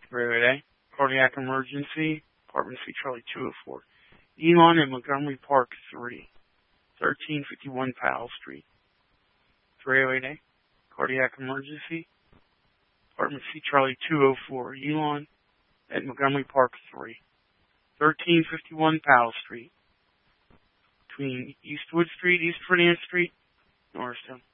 308A, cardiac emergency, apartment C Charlie 204. Elon and Montgomery Park 3, 1351 Powell Street. 308A, cardiac emergency, apartment C Charlie 204. Elon at Montgomery Park 3, 1351 Powell Street. Between Eastwood Street, East Ferdinand Street, Norristown.